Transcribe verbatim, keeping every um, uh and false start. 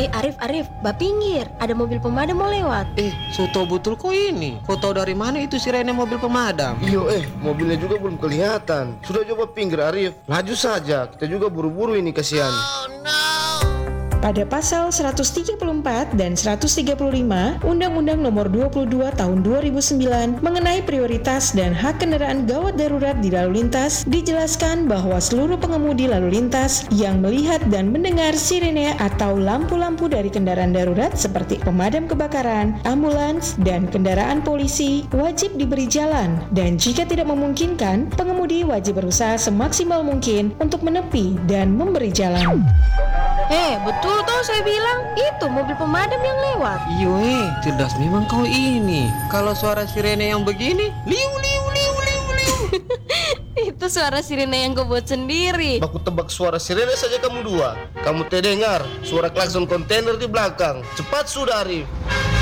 Arif, Arif, bapinggir, ada mobil pemadam mau lewat. Eh, so tau betul kau ini. Kau tahu dari mana itu sirene mobil pemadam? Iyo eh, mobilnya juga belum kelihatan. Sudah coba pinggir Arif, laju saja. Kita juga buru-buru ini kasihan. Pada pasal seratus tiga puluh empat dan seratus tiga puluh lima Undang-Undang Nomor dua puluh dua Tahun dua ribu sembilan mengenai prioritas dan hak kendaraan gawat darurat di lalu lintas, dijelaskan bahwa seluruh pengemudi lalu lintas yang melihat dan mendengar sirene atau lampu-lampu dari kendaraan darurat seperti pemadam kebakaran, ambulans, dan kendaraan polisi wajib diberi jalan, dan jika tidak memungkinkan, pengemudi wajib berusaha semaksimal mungkin untuk menepi dan memberi jalan. Eh, betul toh saya bilang, itu mobil pemadam yang lewat. Iyo eh, cerdas memang kau ini. Kalau suara sirene yang begini, liu liu liu liu liu. Itu suara sirene yang kau buat sendiri. Baku tebak suara sirene saja kamu dua. Kamu terdengar suara klakson kontainer di belakang. Cepat sudah Arif.